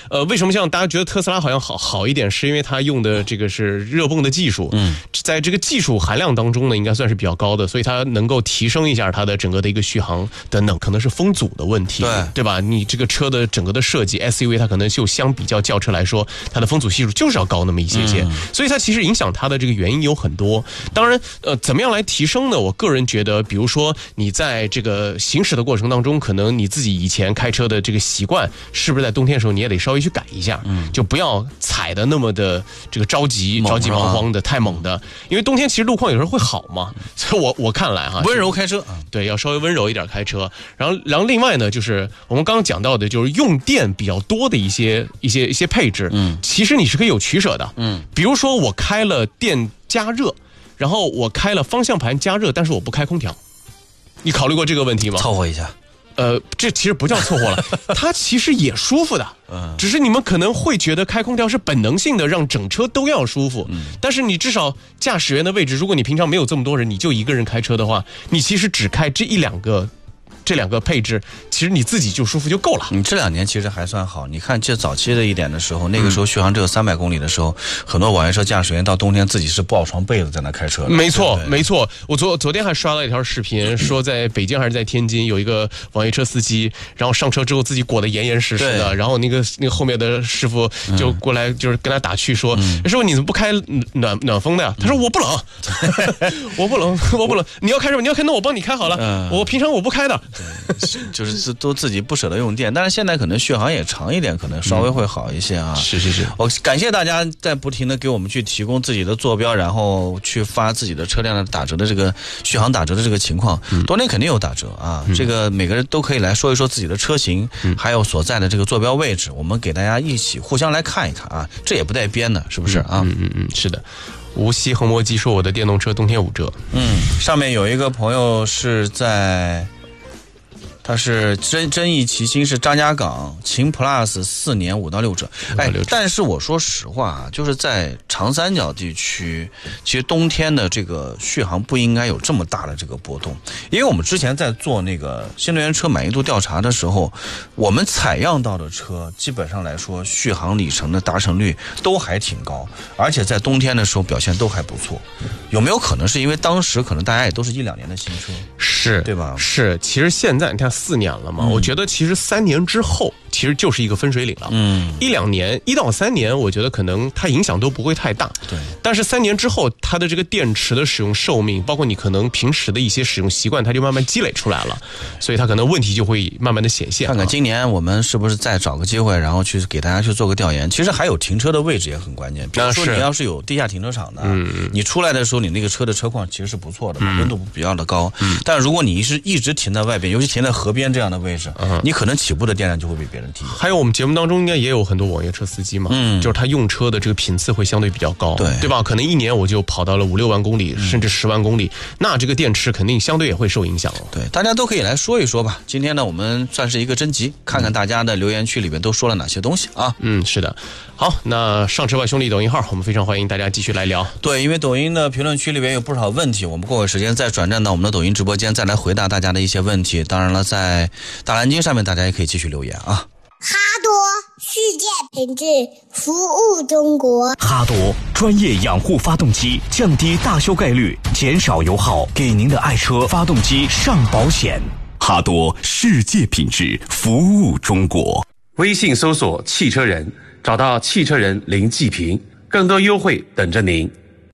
为什么像大家觉得特斯拉好像好一点，是因为它用的这个是热泵的技术，在这个技术含量当中呢，应该算是比较高的，所以它能够提升一下它的整个的一个续航等等，可能是风阻的问题，对吧？你这个车的整个的设计 SUV 它可能就相比较轿车来说，它的风阻系数就是要高那么一些些，所以它其实影响它的这个原因有很多。当然怎么样来提升呢？我个人觉得，比如说你在这个行驶的过程当中，可能你自己以前开车的这个习惯，是不是在冬天的时候你也得稍微去改一下，就不要踩的那么的这个着急忙慌的，太猛的，因为冬天其实路况有时候会好嘛，所以我看来哈， 温柔开车， 对，要稍微温柔一点开车。然后另外呢，就是我们刚刚讲到的，就是用电比较多的一些配置，其实你是可以有取舍的，比如说我开了电加热，然后我开了方向盘加热，但是我不开空调，你考虑过这个问题吗？ 凑合一下。 这其实不叫凑合了，它其实也舒服的，只是你们可能会觉得开空调是本能性的让整车都要舒服，但是你至少驾驶员的位置，如果你平常没有这么多人，你就一个人开车的话，你其实只开这两个配置，其实你自己就舒服就够了。 你这2年其实还算好，你看这早期的一点的时候，那个时候续航只有300公里的时候，很多网约车驾驶员到冬天自己是抱床被子在那开车的。 没错，没错。我昨天还刷了一条视频，说在北京还是在天津有一个网约车司机，然后上车之后自己裹得严严实实的，然后那个后面的师傅就过来就是跟他打趣说：“师傅你怎么不开暖风的呀？”他说：“我不冷，我不冷，你要开什么？你要开那我帮你开好了，我平常我不开的。” 就是都自己不舍得用电，但是现在可能续航也长一点，可能稍微会好一些啊。 是， 我感谢大家在不停的给我们去提供自己的坐标，然后去发自己的车辆的打折的这个续航打折的这个情况。冬天肯定有打折啊，这个每个人都可以来说一说自己的车型，还有所在的这个坐标位置，我们给大家一起互相来看一看啊，这也不带编的，是不是啊？ 是的。无锡横摩机说我的电动车冬天5折。 上面有一个朋友是在。它是争议其心，是张家港秦 Plus 4年5到6折。但是我说实话啊，就是在长三角地区，其实冬天的这个续航不应该有这么大的这个波动，因为我们之前在做那个新能源车满意度调查的时候，我们采样到的车基本上来说续航里程的达成率都还挺高，而且在冬天的时候表现都还不错。有没有可能是因为当时可能大家也都是1-2年的新车， 是对吧？ 是，其实现在你看4年了嘛，我觉得其实3年之后其实就是一个分水岭了。1-2年1到3年，我觉得可能它影响都不会太大。 对， 但是3年之后，它的这个电池的使用寿命，包括你可能平时的一些使用习惯，它就慢慢积累出来了，所以它可能问题就会慢慢的显现。 看看今年我们是不是再找个机会，然后去给大家去做个调研。其实还有停车的位置也很关键，比如说你要是有地下停车场的，你出来的时候你那个车的车况其实是不错的，温度比较的高。但如果你是一直停在外边，尤其停在河边这样的位置，你可能起步的电量就会比别人低。 还有我们节目当中应该也有很多网约车司机嘛，就是他用车的这个频次会相对比较高，对吧？可能1年我就跑到了5-6万公里，甚至10万公里，那这个电池肯定相对也会受影响了。 对，大家都可以来说一说吧。今天呢，我们算是一个征集，看看大家的留言区里面都说了哪些东西啊。 是的。好，那上车吧兄弟抖音号，我们非常欢迎大家继续来聊。 对，因为抖音的评论区里面有不少问题，我们过会时间再转战到我们的抖音直播间，再来回答大家的一些问题。当然了，在大蓝鲸上面大家也可以继续留言啊。 哈多世界品质，服务中国。 哈多专业养护发动机，降低大修概率，减少油耗，给您的爱车发动机上保险。哈多世界品质，服务中国。 微信搜索汽车人，找到汽车人林继平，更多优惠等着您。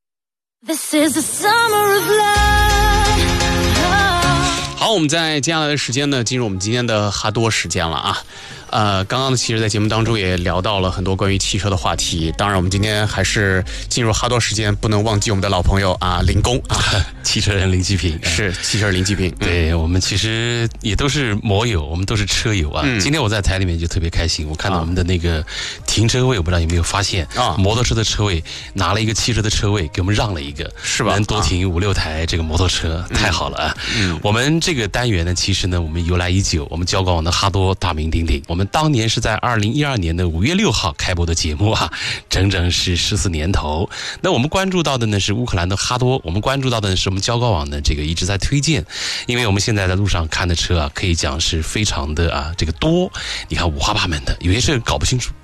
This is the summer of love. 好，我们在接下来的时间呢，进入我们今天的哈多时间了啊。刚刚其实在节目当中也聊到了很多关于汽车的话题，当然我们今天还是进入哈多时间，不能忘记我们的老朋友啊，林工啊， 汽车人林继平， 是汽车人林继平。 对，我们其实也都是摩友，我们都是车友啊。今天我在台里面就特别开心，我看到我们的那个停车位，我不知道有没有发现啊，摩托车的车位拿了一个汽车的车位给我们让了一个， 是吧？ 能多停5-6台这个摩托车，太好了啊。我们这个单元呢，其实呢我们由来已久，我们交广网的哈多大名鼎鼎，我们当年是在2012年的5月6号开播的节目啊，整整是14年头。那我们关注到的呢是乌克兰的哈多，我们关注到的是我们交高网的这个一直在推荐，因为我们现在在路上看的车啊，可以讲是非常的这个多，你看五花八门的，有些是搞不清楚